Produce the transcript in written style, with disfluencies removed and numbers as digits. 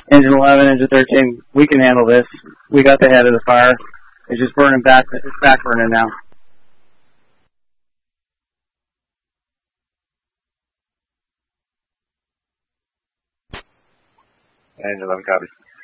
Engine 11, engine 13, we can handle this. We got the head of the fire. It's just burning back. It's back burning now. Engine 11 copies.